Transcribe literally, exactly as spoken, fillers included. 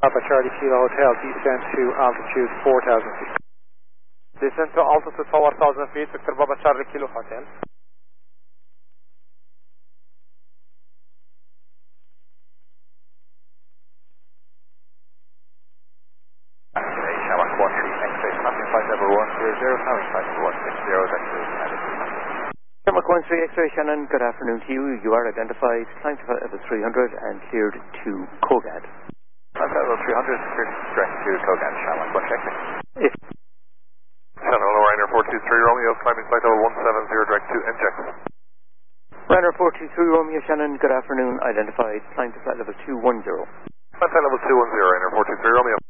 Papa Charlie Kilo Hotel, descend to altitude four thousand feet. Descend to altitude four thousand feet, Victor Papa Charlie Kilo Hotel. Shamrock one three, X-ray, snapping flight level one zero zero, having flight level one six zero, that's Shamrock one three, X-ray Shannon, good afternoon to you. You are identified, climb to flight level three hundred and cleared to Kogad. Flight level three hundred, cleared direct to Kogad, Shamrock one check. Yes. Shannon, Ryanair four two three Romeo, climbing flight level one seven zero, direct to N J A X. Ryanair four two three Romeo Shannon, good afternoon, identified, climb to flight level two one zero. Flight level two one zero, Ryanair four two three Romeo.